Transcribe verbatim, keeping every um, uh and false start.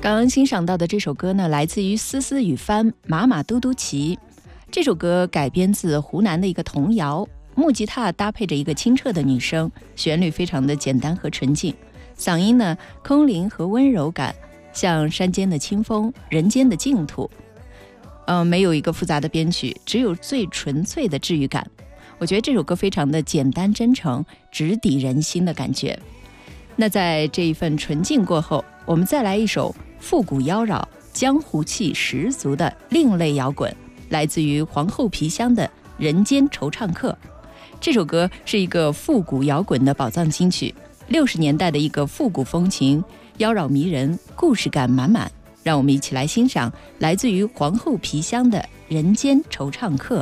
刚刚欣赏到的这首歌呢，来自于思思雨帆马马嘟嘟骑。这首歌改编自湖南的一个童谣，木吉他搭配着一个清澈的女声，旋律非常的简单和纯净，嗓音呢空灵和温柔感，像山间的清风，人间的净土。呃，没有一个复杂的编曲，只有最纯粹的治愈感。我觉得这首歌非常的简单真诚，直抵人心的感觉。那在这一份纯净过后，我们再来一首复古妖娆、江湖气十足的另类摇滚，来自于皇后皮箱的《人间惆怅客》。这首歌是一个复古摇滚的宝藏金曲，六十年代的一个复古风情，妖娆迷人，故事感满满。让我们一起来欣赏来自于皇后皮箱的《人间惆怅客》。